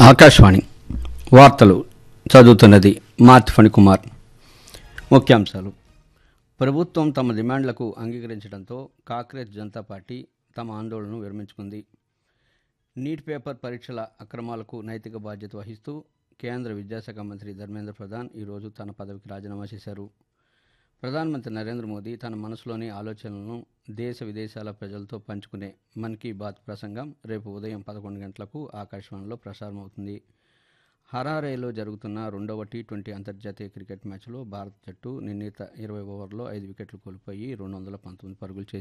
ఆకాశవాణి వార్తలు చదువుతున్నది మార్తి ఫణికుమార్. ముఖ్యాంశాలు: ప్రభుత్వం తమ డిమాండ్లకు అంగీకరించడంతో కాంగ్రెస్ జనతా పార్టీ తమ ఆందోళనను విరమించుకుంది. నీట్ పేపర్ పరీక్షల అక్రమాలకు నైతిక బాధ్యత వహిస్తూ కేంద్ర విద్యాశాఖ మంత్రి ధర్మేంద్ర ప్రధాన్ ఈరోజు తన పదవికి రాజీనామా చేశారు. ప్రధానమంత్రి నరేంద్ర మోదీ తన మనసులోని ఆలోచనలను దేశ విదేశాల ప్రజలతో పంచుకునే మన్ కీ బాత్ ప్రసంగం రేపు ఉదయం 11 గంటలకు ఆకాశవాణిలో ప్రసారమవుతుంది. హరారేలో జరుగుతున్న 2వ టీ20 అంతర్జాతీయ క్రికెట్ మ్యాచ్లో భారత జట్టు నిర్ణీత 20 ఓవర్లలో 5 వికెట్లు కోల్పోయి 219 పరుగులు చేసింది.